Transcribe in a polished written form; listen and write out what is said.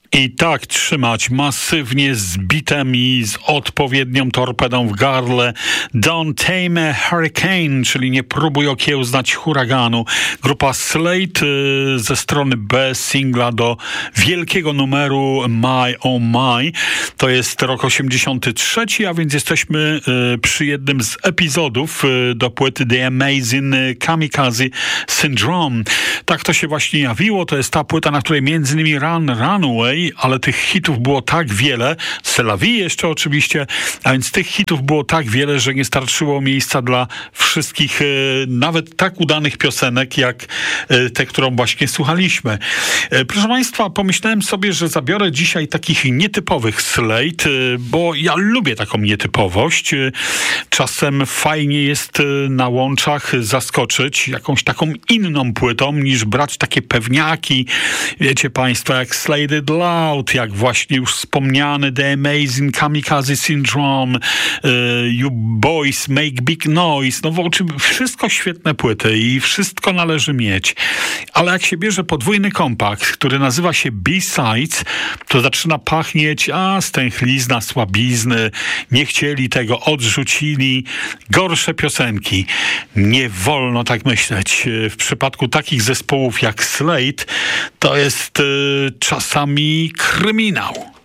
I tak trzymać masywnie z bitem i z odpowiednią torpedą w gardle. Don't tame a hurricane, czyli nie próbuj okiełznać huraganu. Grupa Slade ze strony B singla do wielkiego numeru My Oh My. To jest rok 83, a więc jesteśmy przy jednym z epizodów do płyty The Amazing Kamikaze Syndrome. Tak to się właśnie jawiło. To jest ta płyta, na której między innymi Runaway, ale tych hitów było tak wiele, C'est la vie jeszcze oczywiście, a więc tych hitów było tak wiele, że nie starczyło miejsca dla wszystkich, nawet tak udanych piosenek, jak te, którą właśnie słuchaliśmy. Proszę Państwa, pomyślałem sobie, że zabiorę dzisiaj takich nietypowych Slade, bo ja lubię taką nietypowość. Czasem fajnie jest na łączach zaskoczyć jakąś taką inną płytą, niż brać takie pewniaki, wiecie Państwo, jak Slade It Loud, jak właśnie już wspomniany The Amazing Kamikaze Syndrome, You Boys Make Big Noise. No w oczy wszystko świetne płyty i wszystko należy mieć. Ale jak się bierze podwójny kompakt, który nazywa się B-Sides, to zaczyna pachnieć, stęchlizna, słabizny, nie chcieli tego, odrzucili, gorsze piosenki. Nie wolno tak myśleć. W przypadku takich zespołów jak Slade to jest czasami kryminał.